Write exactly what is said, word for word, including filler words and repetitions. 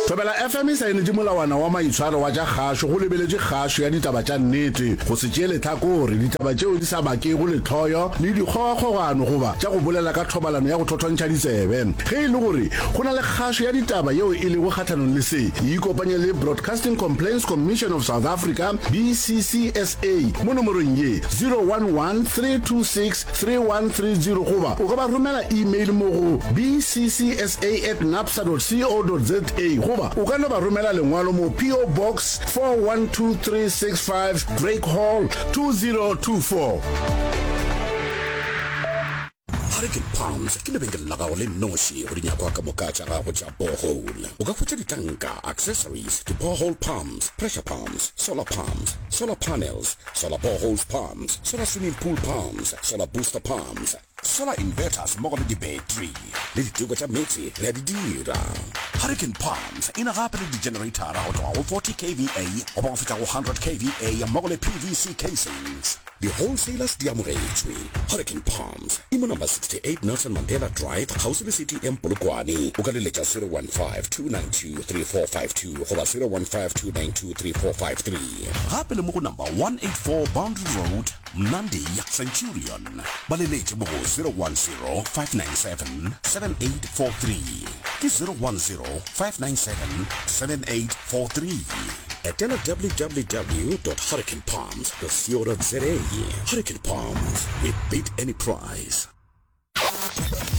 Thobela F M sa ene di molawana wa maitshwaro wa ja kgasho go lebeletse kgasho ya ditaba tša nnete go se tšele tlhakore ditaba tšeo di sa bake go le tlhoyo le dikgogakgogano goba tša go bolela ka thobalano ya go thothwantšha ditsebe ge e le gore go na le kgasho ya ditaba yeo e lego kgathanong le se e ikopanye le Broadcasting Complaints Commission of South Africa B C C S A mo nomorong ye zero one one three two six three one three zero goba o ka ba romela email mo go b c c s a at napsa dot co dot za goba o ka no ba romela lengwalo mo P O Box four one two three six five Drake Hall two zero two four. Hurricane Palms ke lebenkele la gago le noši go dinyakwa ka moka tša gago tša borehole o ka hwetša ditanka accessories di borehole pumps, pressure pumps, solar pumps, solar panels, solar boreholes pumps, solar swimming pool pumps, solar booster pumps, solar inverters mmogo le di-battery le diteko tša metsi re a di dira. Hurricane Palms e na gape le di-generatara go tloga go forty K V A go ba go fetša go one hundred K V A mmogo le P V C casings. Di-wholesalers di amogetšwe. Hurricane Palms e mo number sixty-eight Nelson Mandela Drive gausi le C T M Polokwane o ka leletša zero one five two nine two three four five two goba zero one five two nine two three four five three. Gape le mo go number one eighty-four Boundary Road Mnandi Centurion ba leletše mo go zero one zero five nine seven seven eight four three ke zero one zero five nine seven seven eight four three. Etela w w w dot hurricane palms dot co dot za. Hurricane Palms, we beat any price.